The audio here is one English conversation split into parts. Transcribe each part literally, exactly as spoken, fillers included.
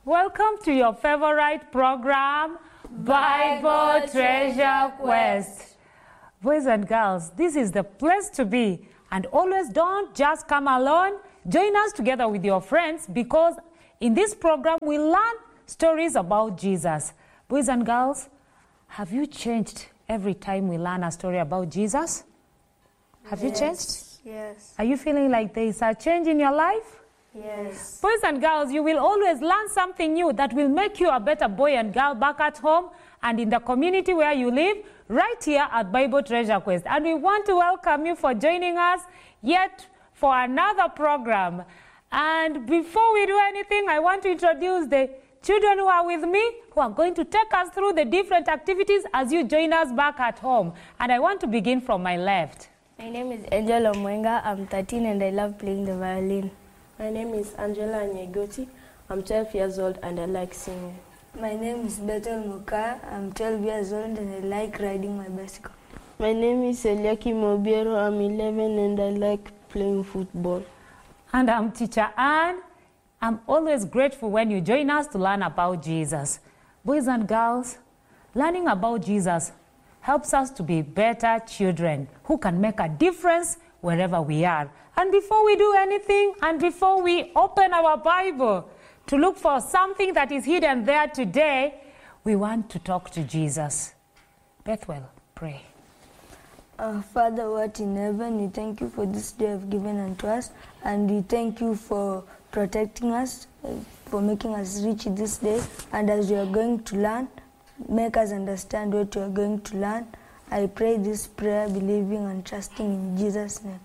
Welcome to your favorite program, Bible Treasure Quest. Boys and girls, this is the place to be. And always don't just come alone. Join us together with your friends, because in this program we learn stories about Jesus. Boys and girls, have you changed every time we learn a story about Jesus? Have yes. you changed? Yes. Are you feeling like there is a change in your life? Yes. Boys and girls, you will always learn something new that will make you a better boy and girl back at home and in the community where you live, right here at Bible Treasure Quest. And we want to welcome you for joining us yet for another program. And before we do anything, I want to introduce the children who are with me, who are going to take us through the different activities as you join us back at home. And I want to begin from my left. My name is Angela Mwenga. I'm thirteen and I love playing the violin. My name is Angela Nyegoti. I'm twelve years old and I like singing. My name is Bethel Muka. I'm twelve years old and I like riding my bicycle. My name is Eliaki Mobiero. I'm eleven and I like playing football. And I'm Teacher Anne. I'm always grateful when you join us to learn about Jesus. Boys and girls, learning about Jesus helps us to be better children who can make a difference wherever we are. And before we do anything, and before we open our Bible to look for something that is hidden there today, we want to talk to Jesus. Bethwell, pray. Our Father, who art in heaven, we thank you for this day you've given unto us, and we thank you for protecting us, for making us reach this day. And as we are going to learn, make us understand what we are going to learn. I pray this prayer, believing and trusting in Jesus' name.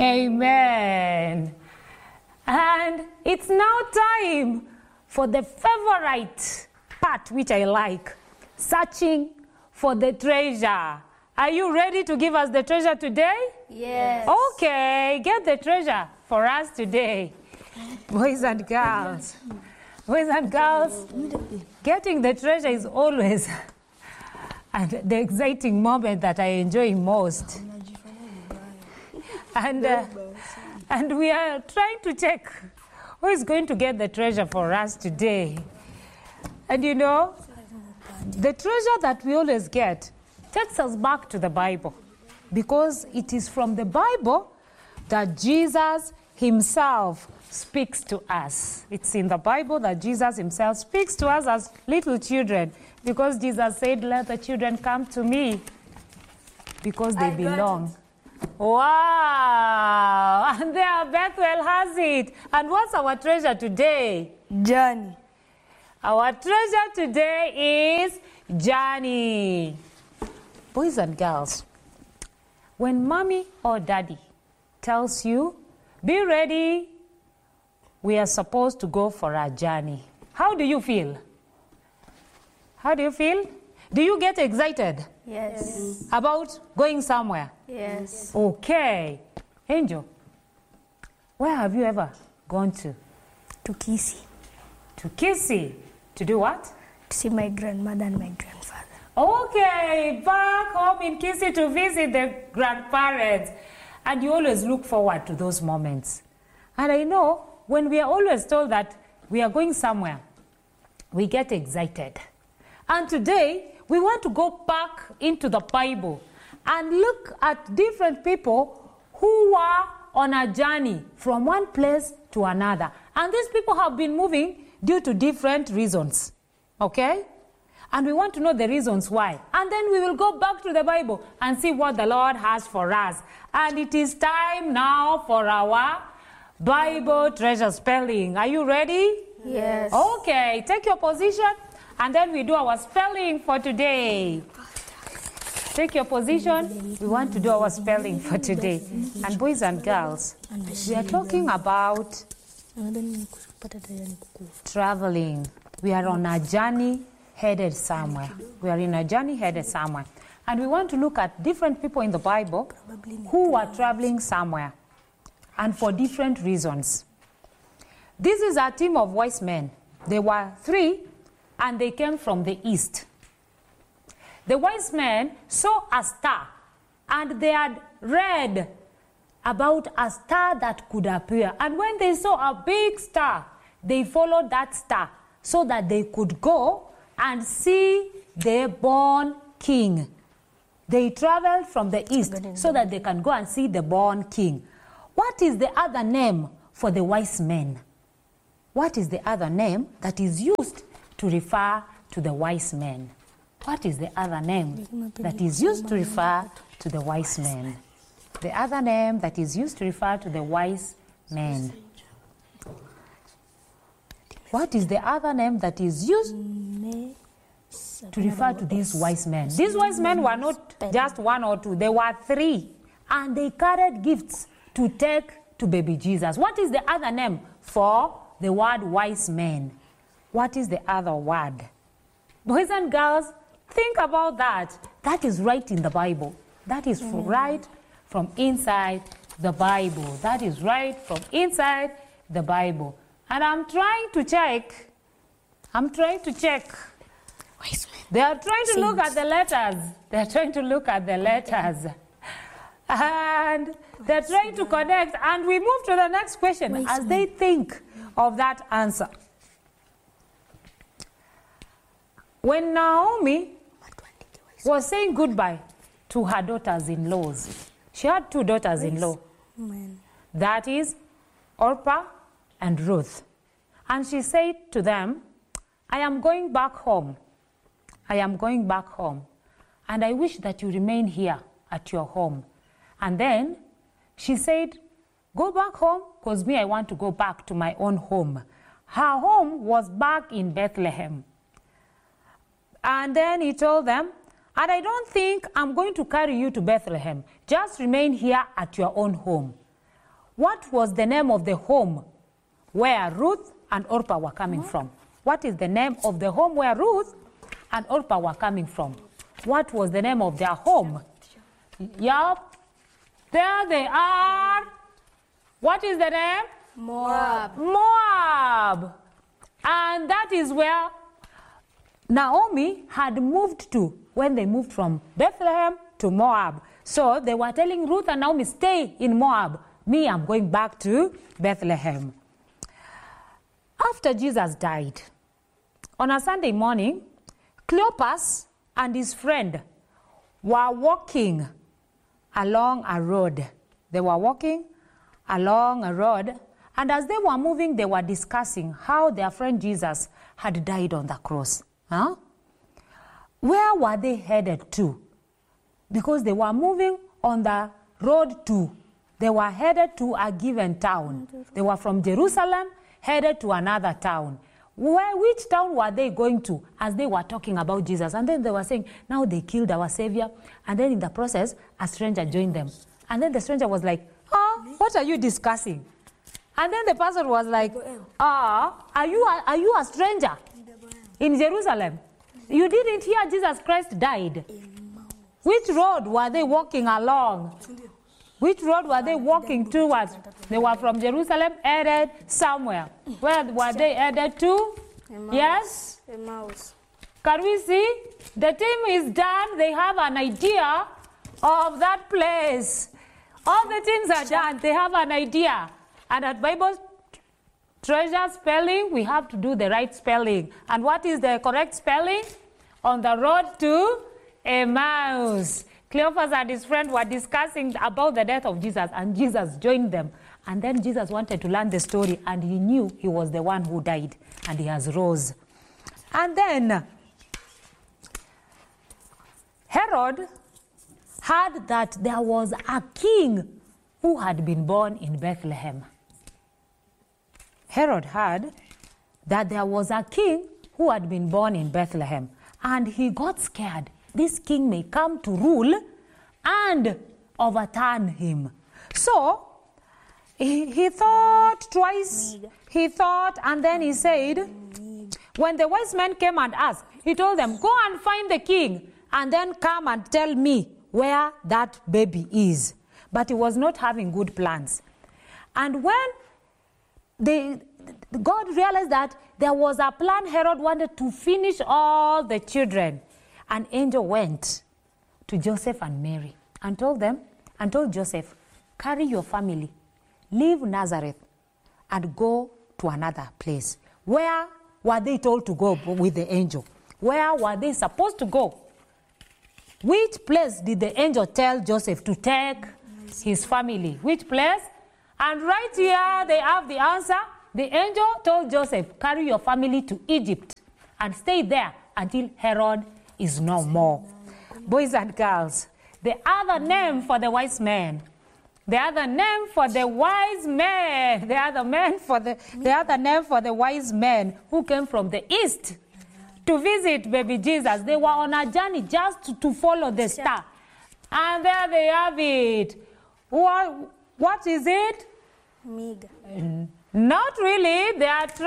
Amen. And it's now time for the favorite part, which I like, searching for the treasure. Are you ready to give us the treasure today? Yes. Okay, get the treasure for us today. Boys and girls, boys and girls, getting the treasure is always and the exciting moment that I enjoy most. And, uh, and we are trying to check who is going to get the treasure for us today. And you know, the treasure that we always get takes us back to the Bible, because it is from the Bible that Jesus himself speaks to us. It's in the Bible that Jesus himself speaks to us as little children, because Jesus said, "Let the children come to me, because they belong." Wow! And there Bethwell has it. And what's our treasure today? Johnny. Our treasure today is Johnny. Boys and girls, when mommy or daddy tells you, "Be ready, we are supposed to go for a journey," how do you feel? How do you feel? Do you get excited? Yes. About going somewhere? Yes. Okay. Angel, where have you ever gone to? To Kisii. To Kisii. To do what? To see my grandmother and my grandfather. Okay, back home in Kisii to visit the grandparents. And you always look forward to those moments. And I know when we are always told that we are going somewhere, we get excited. And today, we want to go back into the Bible and look at different people who were on a journey from one place to another. And these people have been moving due to different reasons. Okay? And we want to know the reasons why. And then we will go back to the Bible and see what the Lord has for us. And it is time now for our Bible treasure spelling. Are you ready? Yes. Okay, take your position. And then we do our spelling for today. Take your position. We want to do our spelling for today. And boys and girls, we are talking about traveling. We are on a journey headed somewhere. We are in a journey headed somewhere. And we want to look at different people in the Bible who were traveling somewhere, and for different reasons. This is a team of wise men. There were three, and they came from the east. The wise men saw a star, and they had read about a star that could appear. And when they saw a big star, they followed that star so that they could go and see the born king. They traveled from the east so that they can go and see the born king. What is the other name for the wise men? What is the other name that is used to refer to the wise men? What is the other name that is used to refer to the wise men? The other name that is used to refer to the wise men. What is the other name that is used to refer to these wise men? These wise men were not just one or two, they were three. And they carried gifts to take to baby Jesus. What is the other name for the word wise men? What is the other word? Boys and girls, think about that. That is right in the Bible. That is mm. right from inside the Bible. That is right from inside the Bible. And I'm trying to check. I'm trying to check. Wise men. They are trying to Saints. look at the letters. They are trying to look at the letters. And they're trying to connect. And we move to the next question wise as men. They think of that answer. When Naomi was saying goodbye to her daughters-in-laws, she had two daughters-in-law. That is Orpah and Ruth. And she said to them, I am going back home. I am going back home. And I wish that you remain here at your home. And then she said, go back home, because me, I want to go back to my own home. Her home was back in Bethlehem. And then he told them, and I don't think I'm going to carry you to Bethlehem. Just remain here at your own home. What was the name of the home where Ruth and Orpah were coming from? What is the name of the home where Ruth and Orpah were coming from? What was the name of their home? Yup. There they are. What is the name? Moab. Moab. And that is where Naomi had moved to when they moved from Bethlehem to Moab. So they were telling Ruth and Naomi, stay in Moab. Me, I'm going back to Bethlehem. After Jesus died, on a Sunday morning, Cleopas and his friend were walking along a road. They were walking along a road, and as they were moving, they were discussing how their friend Jesus had died on the cross. Huh? Where were they headed to? Because they were moving on the road to, they were headed to a given town. They were from Jerusalem, headed to another town. Where, which town were they going to as they were talking about Jesus? And then they were saying, now they killed our Savior. And then in the process, a stranger joined them. And then the stranger was like, ah, what are you discussing? And then the person was like, ah, are you a, are you a stranger in Jerusalem? You didn't hear Jesus Christ died. Which road were they walking along? Which road were they walking towards? They were from Jerusalem, headed somewhere. Where were they headed to? Emmaus. Yes? Emmaus. Can we see? The team is done. They have an idea of that place. All the teams are done. They have an idea. And at Bible Treasure spelling, we have to do the right spelling. And what is the correct spelling? On the road to Emmaus. Cleopas and his friend were discussing about the death of Jesus, and Jesus joined them. And then Jesus wanted to learn the story, and he knew he was the one who died, and he has rose. And then Herod heard that there was a king who had been born in Bethlehem. Herod heard that there was a king who had been born in Bethlehem, and he got scared. This king may come to rule and overturn him. So he, he thought twice. He thought, and then he said, when the wise men came and asked, he told them, go and find the king, and then come and tell me where that baby is. But he was not having good plans. And when they, God realized that there was a plan, Herod wanted to finish all the children. An angel went to Joseph and Mary and told them, and told Joseph, carry your family, leave Nazareth, and go to another place where were they told to go with the angel? Where were they supposed to go? Which place did the angel tell Joseph to take his family? Which place? And right here they have the answer. The angel told Joseph, carry your family to Egypt and stay there until Herod is no more. Boys and girls, the other name for the wise men, the other name for the wise men, the other man for the, the other name for the wise men who came from the east to visit baby Jesus. They were on a journey just to, to follow the star. And there they have it. What, what is it? Miga. Not really. They are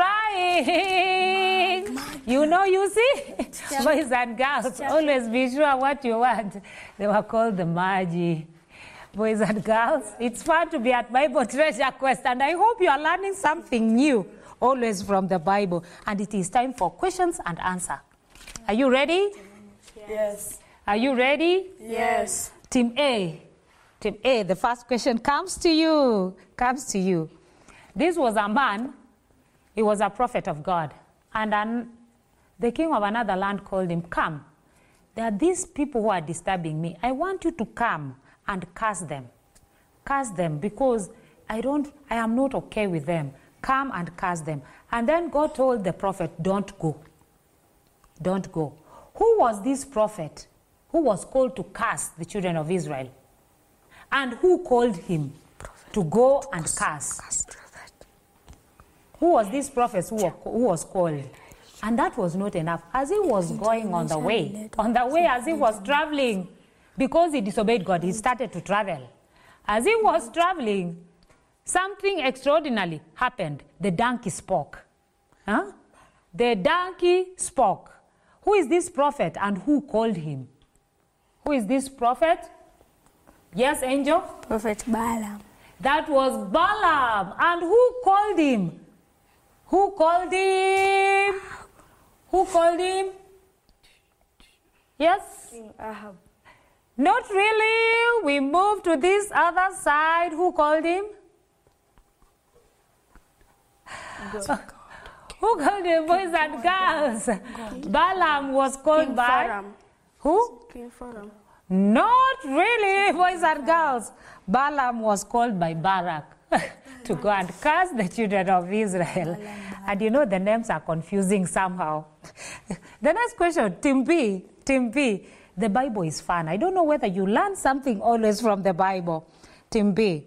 trying. You know, you see? Boys and girls, always be sure what you want. They were called the Magi. Boys and girls, it's fun to be at Bible Treasure Quest, and I hope you are learning something new, always from the Bible. And it is time for questions and answer. Are you ready? Yes. Are you ready? Yes. Team A. Team A, the first question comes to you. Comes to you. This was a man, he was a prophet of God. And an, the king of another land called him, come. There are these people who are disturbing me. I want you to come and curse them. Curse them because I don't, I am not okay with them. Come and curse them. And then God told the prophet, don't go. Don't go. Who was this prophet who was called to curse the children of Israel? And who called him to go and curse? Who was this prophet who, who was called? And that was not enough. As he was going on the way, on the way as he was traveling, because he disobeyed God, he started to travel. As he was traveling, something extraordinary happened. The donkey spoke. Huh? The donkey spoke. Who is this prophet and who called him? Who is this prophet? Yes, angel? Prophet Balaam. That was Balaam. And who called him? Who called him? Who called him? Yes? Ahab. Not really. We move to this other side. Who called him? God. Who called him, boys and girls? God. Balaam was called King by? Pharaoh. Who? King Pharaoh. Not really, boys and girls. Balaam was called by Barak to go and curse the children of Israel. And you know the names are confusing somehow. The next question, Team B. Team B. The Bible is fun. I don't know whether you learn something always from the Bible. Team B.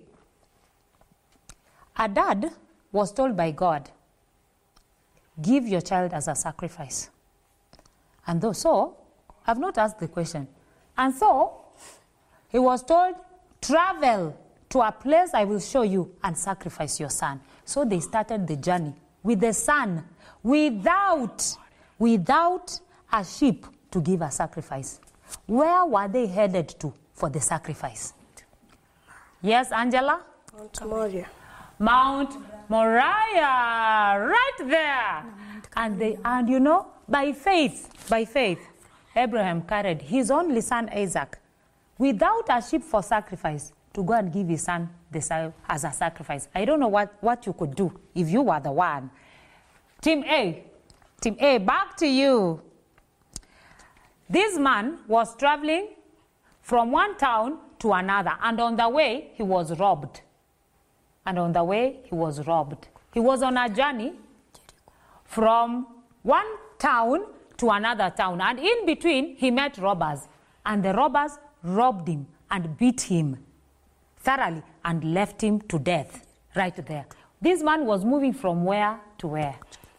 A dad was told by God, give your child as a sacrifice. And though so, I've not asked the question. And so, he was told, travel to a place I will show you and sacrifice your son. So they started the journey with the son, without, without a sheep to give a sacrifice. Where were they headed to for the sacrifice? Yes, Angela? Mount Moriah. Mount Moriah, right there. And they, and you know, by faith, by faith, Abraham carried his only son Isaac without a sheep for sacrifice to go and give his son the, as a sacrifice. I don't know what, what you could do if you were the one. Team A, Team A, back to you. This man was traveling from one town to another, and on the way he was robbed. And on the way he was robbed. He was on a journey from one town to another town, and in between he met robbers, and the robbers robbed him and beat him thoroughly and left him to death right there. This man was moving from where to where?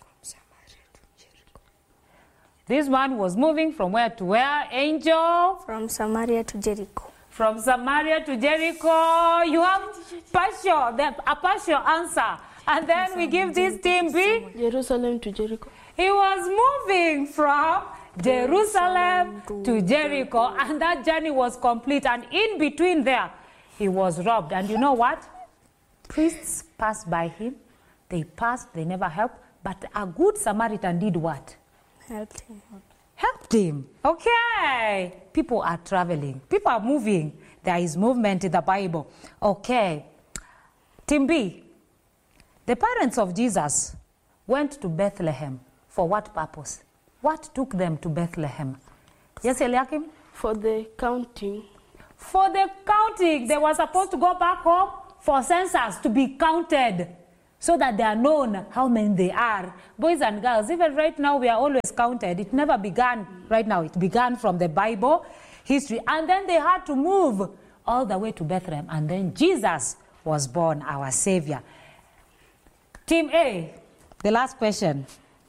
This man was moving from where to where, Angel? From Samaria to Jericho. From Samaria to Jericho. You have partial, the, a partial answer. And then we give this team B. Jerusalem to Jericho. He was moving from Jerusalem to Jericho, and that journey was complete. And in between there, he was robbed. And you know what? Priests passed by him. They passed, they never helped. But a good Samaritan did what? Helped him. Helped him. Okay. People are traveling. People are moving. There is movement in the Bible. Okay. Team B. The parents of Jesus went to Bethlehem For what purpose? What took them to Bethlehem? Yes, Eliakim? For the counting. For the counting. They were supposed to go back home for census to be counted so that they are known how many they are. Boys and girls, even right now we are always counted. It never began right now. It began from the Bible history. And then they had to move all the way to Bethlehem. And then Jesus was born, our Savior. Team A, the last question.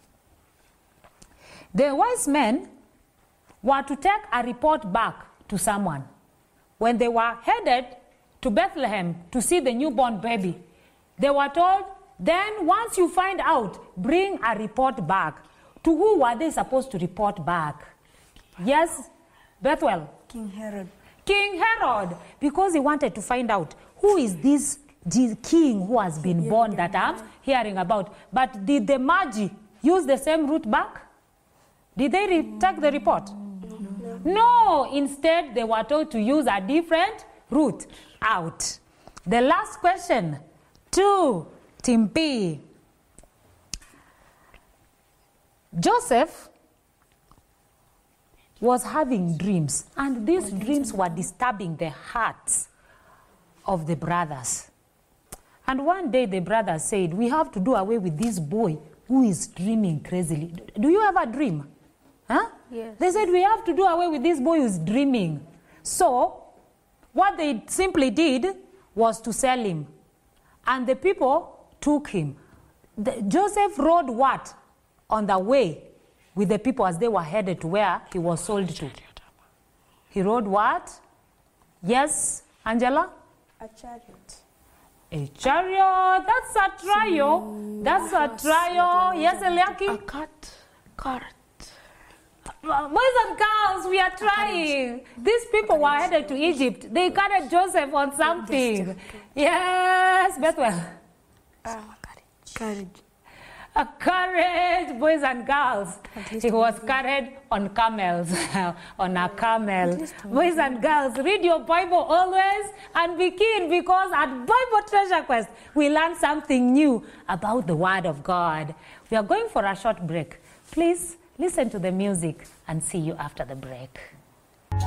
The wise men were to take a report back to someone. When they were headed to Bethlehem to see the newborn baby, they were told, then once you find out, bring a report back. To who were they supposed to report back? Yes, Bethel? King Herod. King Herod, because he wanted to find out who is this king who has been born that I'm hearing about. But did the Magi use the same route back? Did they re- take the report? No. No, instead they were told to use a different route out. The last question to Team B. Joseph was having dreams, and these dreams were disturbing the hearts of the brothers. And one day the brothers said, we have to do away with this boy who is dreaming crazily. Do you ever dream? Huh? Yes. They said, we have to do away with this boy who is dreaming. So, what they simply did was to sell him. And the people took him. The, Joseph rode what? On the way with the people as they were headed to where he was sold to. He rode what? Yes, Angela? A chariot. A chariot. That's a trial. That's a trial. Yes, Eliaki? A cat. Cart. Boys and girls, we are trying. These people were headed to Egypt. They carried Joseph on something. Yes, Bethel. Uh, courage. A carriage, boys and girls. He was carried on camels, on a camel. Boys and girls, read your Bible always and be keen, because at Bible Treasure Quest, we learn something new about the Word of God. We are going for a short break. Please listen to the music and see you after the break.